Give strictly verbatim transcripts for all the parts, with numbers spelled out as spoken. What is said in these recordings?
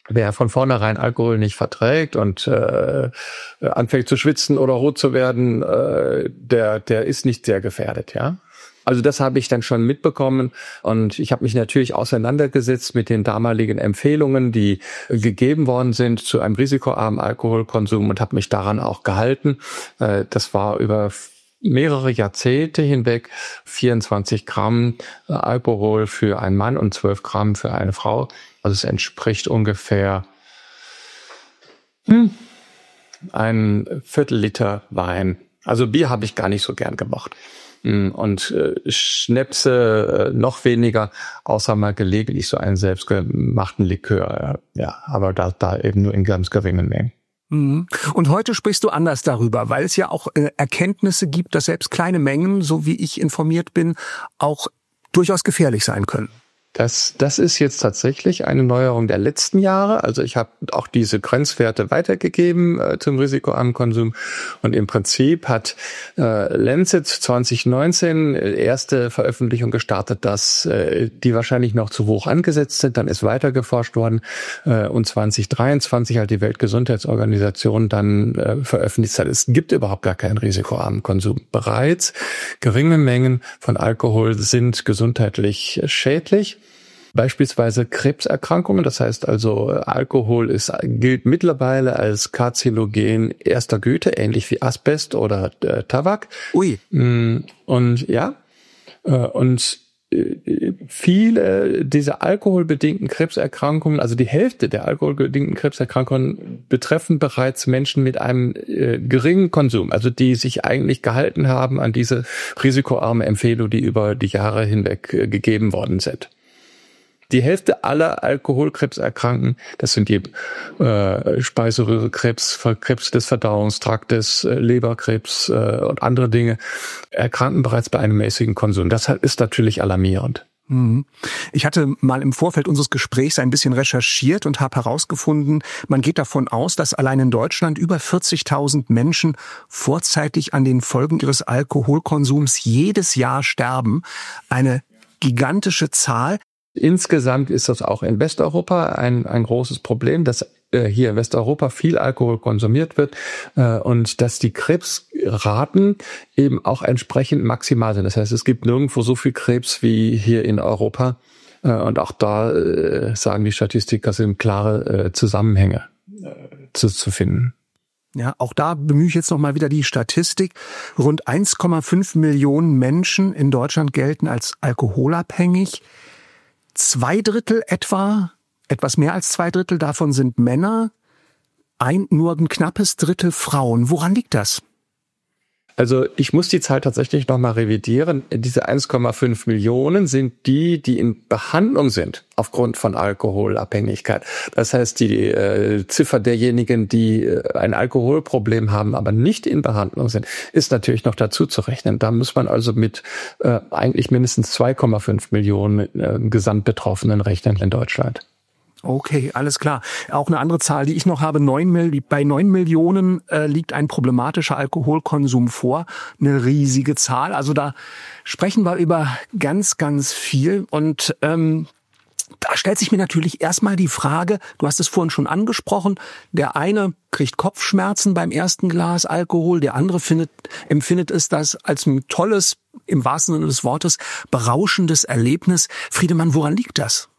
wer von vornherein Alkohol nicht verträgt und äh, anfängt zu schwitzen oder rot zu werden, äh, der der ist nicht sehr gefährdet, ja. Also das habe ich dann schon mitbekommen und ich habe mich natürlich auseinandergesetzt mit den damaligen Empfehlungen, die gegeben worden sind zu einem risikoarmen Alkoholkonsum und habe mich daran auch gehalten. Äh, das war über mehrere Jahrzehnte hinweg vierundzwanzig Gramm Alkohol für einen Mann und zwölf Gramm für eine Frau. Also es entspricht ungefähr hm, ein Viertel Liter Wein. Also Bier habe ich gar nicht so gern gemocht. Und äh, Schnäpse äh, noch weniger, außer mal gelegentlich so einen selbstgemachten Likör. Ja, aber da, da eben nur in ganz geringen Mengen. Und heute sprichst du anders darüber, weil es ja auch äh, Erkenntnisse gibt, dass selbst kleine Mengen, so wie ich informiert bin, auch durchaus gefährlich sein können. Das, das ist jetzt tatsächlich eine Neuerung der letzten Jahre. Also ich habe auch diese Grenzwerte weitergegeben äh, zum risikoarmen Konsum. Und im Prinzip hat äh, Lancet zwanzig neunzehn erste Veröffentlichung gestartet, dass äh, die wahrscheinlich noch zu hoch angesetzt sind. Dann ist weiter geforscht worden. Äh, und zwanzig dreiundzwanzig hat die Weltgesundheitsorganisation dann äh, veröffentlicht, es gibt überhaupt gar keinen risikoarmen Konsum. Bereits geringe Mengen von Alkohol sind gesundheitlich schädlich. Beispielsweise Krebserkrankungen, das heißt also Alkohol ist, gilt mittlerweile als Karzinogen erster Güte, ähnlich wie Asbest oder äh, Tabak. Ui. Und ja, äh, und äh, viele dieser alkoholbedingten Krebserkrankungen, also die Hälfte der alkoholbedingten Krebserkrankungen betreffen bereits Menschen mit einem äh, geringen Konsum, also die sich eigentlich gehalten haben an diese risikoarme Empfehlung, die über die Jahre hinweg äh, gegeben worden sind. Die Hälfte aller Alkoholkrebserkrankten, das sind die äh, Speiseröhrekrebs, Krebs des Verdauungstraktes, äh, Leberkrebs äh, und andere Dinge, erkranken bereits bei einem mäßigen Konsum. Das ist natürlich alarmierend. Ich hatte mal im Vorfeld unseres Gesprächs ein bisschen recherchiert und habe herausgefunden, man geht davon aus, dass allein in Deutschland über vierzigtausend Menschen vorzeitig an den Folgen ihres Alkoholkonsums jedes Jahr sterben. Eine gigantische Zahl. Insgesamt ist das auch in Westeuropa ein, ein großes Problem, dass äh, hier in Westeuropa viel Alkohol konsumiert wird äh, und dass die Krebsraten eben auch entsprechend maximal sind. Das heißt, es gibt nirgendwo so viel Krebs wie hier in Europa äh, und auch da äh, sagen die Statistiker, sind klare äh, Zusammenhänge äh, zu, zu finden. Ja, auch da bemühe ich jetzt noch mal wieder die Statistik. Rund eins Komma fünf Millionen Menschen in Deutschland gelten als alkoholabhängig. Zwei Drittel etwa, etwas mehr als zwei Drittel davon sind Männer, ein nur ein knappes Drittel Frauen. Woran liegt das? Also ich muss die Zahl tatsächlich nochmal revidieren. Diese eins Komma fünf Millionen sind die, die in Behandlung sind aufgrund von Alkoholabhängigkeit. Das heißt, die äh, Ziffer derjenigen, die äh, ein Alkoholproblem haben, aber nicht in Behandlung sind, ist natürlich noch dazu zu rechnen. Da muss man also mit äh, eigentlich mindestens zwei Komma fünf Millionen äh, Gesamtbetroffenen rechnen in Deutschland. Okay, alles klar. Auch eine andere Zahl, die ich noch habe, neun, bei neun Millionen äh, liegt ein problematischer Alkoholkonsum vor. Eine riesige Zahl. Also da sprechen wir über ganz, ganz viel. Und ähm, da stellt sich mir natürlich erstmal die Frage, du hast es vorhin schon angesprochen, der eine kriegt Kopfschmerzen beim ersten Glas Alkohol, der andere findet, empfindet es das als ein tolles, im wahrsten Sinne des Wortes, berauschendes Erlebnis. Friedemann, woran liegt das?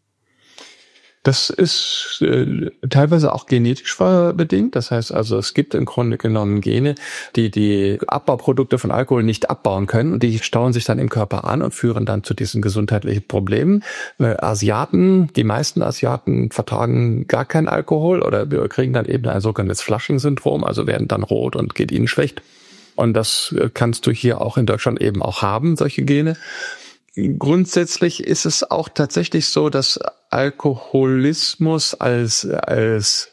Das ist äh, teilweise auch genetisch bedingt. Das heißt also, es gibt im Grunde genommen Gene, die die Abbauprodukte von Alkohol nicht abbauen können. Und die stauen sich dann im Körper an und führen dann zu diesen gesundheitlichen Problemen. Äh, Asiaten, die meisten Asiaten vertragen gar keinen Alkohol oder kriegen dann eben ein sogenanntes Flushing-Syndrom, also werden dann rot und geht ihnen schlecht. Und das kannst du hier auch in Deutschland eben auch haben, solche Gene. Grundsätzlich ist es auch tatsächlich so, dass Alkoholismus als, als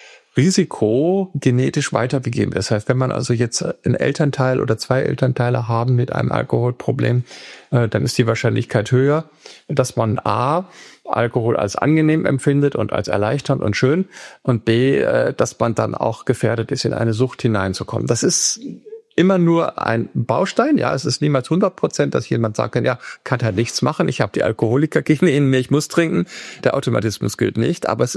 Risiko genetisch weitergegeben ist. Das heißt, wenn man also jetzt einen Elternteil oder zwei Elternteile haben mit einem Alkoholproblem, äh, dann ist die Wahrscheinlichkeit höher, dass man A, Alkohol als angenehm empfindet und als erleichternd und schön und B, äh, dass man dann auch gefährdet ist, in eine Sucht hineinzukommen. Das ist immer nur ein Baustein, ja, es ist niemals hundert Prozent, dass jemand sagt, ja, kann halt nichts machen, ich habe die Alkoholiker-Gene in mir, ich muss trinken, der Automatismus gilt nicht, aber es